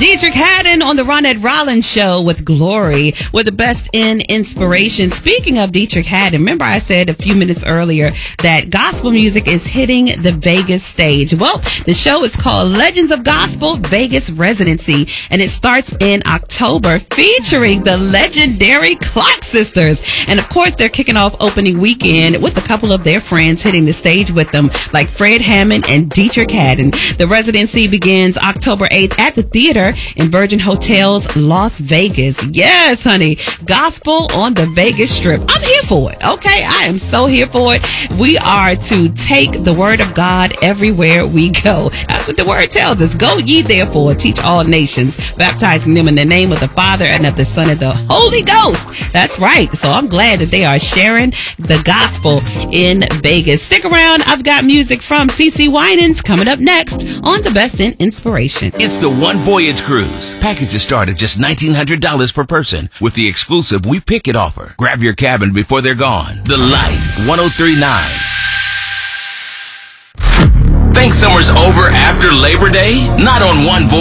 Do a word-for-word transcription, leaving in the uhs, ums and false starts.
Deitrick Haddon on the Ronette Rollins Show with Glory, with the best in inspiration. Speaking of Deitrick Haddon, remember I said a few minutes earlier that gospel music is hitting the Vegas stage. Well, the show is called Legends of Gospel Vegas Residency, and it starts in October, featuring the legendary Clark Sisters. And of course, they're kicking off opening weekend with a couple of their friends hitting the stage with them, like Fred Hammond and Deitrick Haddon. The residency begins October eighth at the theater in Virgin Hotels, Las Vegas. Yes, honey. Gospel on the Vegas Strip. I'm here for it. Okay. I am so here for it. We are to take the word of God everywhere we go. That's what the word tells us. Go ye therefore, teach all nations, baptizing them in the name of the Father and of the Son and the Holy Ghost. That's right. So I'm glad that they are sharing the gospel in Vegas. Stick around. I've got music from CeCe Winans coming up next on The Best in Inspiration. It's the One Voyage Cruise. Packages start at just nineteen hundred dollars per person with the exclusive We Pick It offer. Grab your cabin before they're gone. The Light, one oh three point nine. Think summer's over after Labor Day? Not on One Voyage.